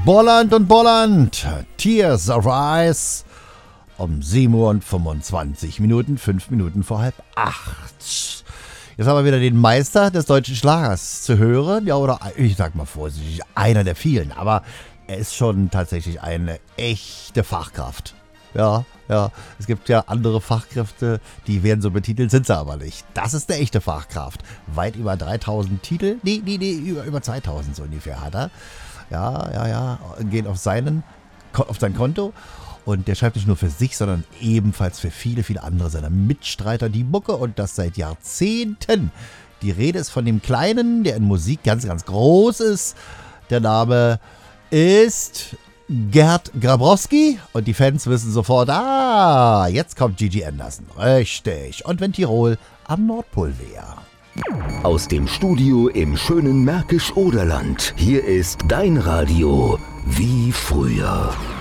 Bolland und Bolland, Tears of Ice, um 7:25 Minuten, 5 Minuten vor 7:30. Jetzt haben wir wieder den Meister des deutschen Schlagers zu hören, ja, oder ich sag mal vorsichtig, einer der vielen, aber er ist schon tatsächlich eine echte Fachkraft. Ja, es gibt ja andere Fachkräfte, die werden so betitelt, sind sie aber nicht. Das ist eine echte Fachkraft. Weit über 3000 Titel, über 2000 so ungefähr hat er. Ja, gehen auf sein Konto. Und der schreibt nicht nur für sich, sondern ebenfalls für viele, viele andere seiner Mitstreiter die Mucke und das seit Jahrzehnten. Die Rede ist von dem Kleinen, der in Musik ganz, ganz groß ist. Der Name ist Gerd Grabrowski und die Fans wissen sofort, jetzt kommt Gigi Anderson. Richtig. Und wenn Tirol am Nordpol wäre. Aus dem Studio im schönen Märkisch-Oderland. Hier ist dein Radio wie früher.